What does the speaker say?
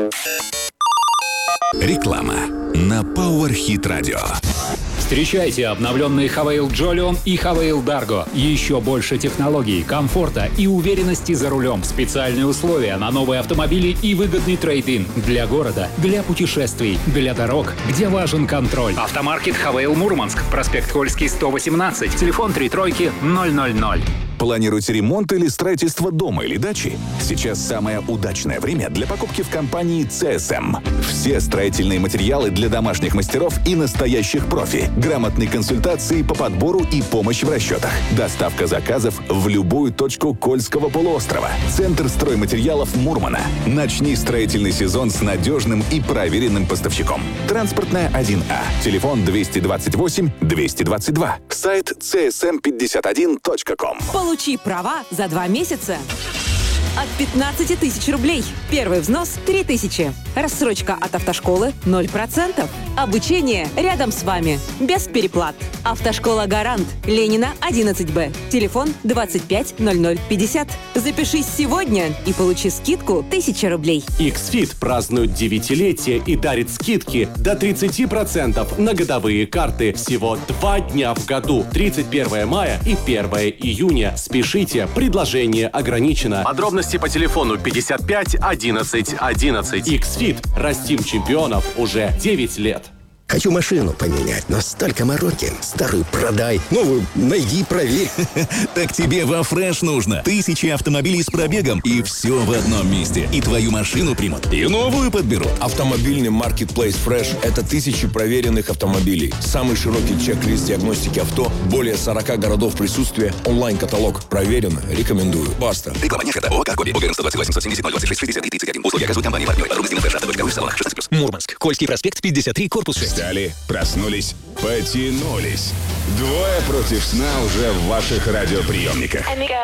Реклама на Power Hit Radio. Встречайте обновленные Havail Jolion и Havail Dargo. Еще больше технологий, комфорта и уверенности за рулем. Специальные условия на новые автомобили и выгодный трейд-ин. Для города, для путешествий, для дорог, где важен контроль. Автомаркет Havail Мурманск. Проспект Кольский, 118. Телефон 33000. Планируете ремонт или строительство дома или дачи? Сейчас самое удачное время для покупки в компании CSM. Все строительные материалы для домашних мастеров и настоящих профи. Грамотные консультации по подбору и помощь в расчетах. Доставка заказов в любую точку Кольского полуострова. Центр стройматериалов Мурмана. Начни строительный сезон с надежным и проверенным поставщиком. Транспортная 1А. Телефон 228 222. Сайт csm51.com. Получи права за 2 месяца. От 15 тысяч рублей. Первый взнос – 3 тысячи. Рассрочка от автошколы – 0%. Обучение рядом с вами. Без переплат. Автошкола «Гарант». Ленина, 11Б. Телефон 250050. Запишись сегодня и получи скидку 1000 рублей. X-Fit празднует 9-летие и дарит скидки до 30% на годовые карты. Всего 2 дня в году. 31 мая и 1 июня. Спешите, предложение ограничено. Подробности по телефону 55 11 11. X-Fit. Растим чемпионов уже 9 лет. Хочу машину поменять, но столько мороки. Старую продай, новую найди, проверь. Так тебе во Фреш нужно. 1000 автомобилей с пробегом, и все в одном месте. И твою машину примут, и новую подберут. Автомобильный маркетплейс Фреш – это 1000 проверенных автомобилей. Самый широкий чек-лист диагностики авто, более 40 городов присутствия, онлайн-каталог. Проверено, рекомендую. Баста. Реклама не ООО «Каргоби». УГРН 128 770 026 60 и 31. Условия оказывают компании-партнеры. Подробности на фреш.ру в салонах 16+. Мурманск. Кольский проспект, 53, корпус 6. Встали, проснулись, потянулись. Двое против сна уже в ваших радиоприемниках.